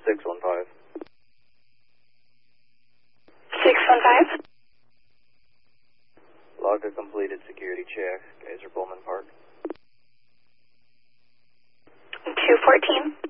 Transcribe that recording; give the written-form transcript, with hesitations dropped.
615. 615. Log a completed security check, Kaiser Pullman Park. 214.